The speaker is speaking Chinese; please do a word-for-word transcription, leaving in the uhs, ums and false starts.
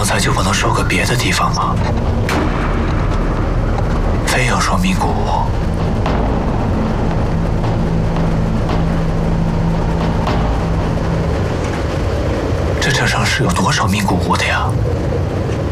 刚才就不能说个别的地方吗？非要说名古屋？这镇上是有多少名古屋的呀？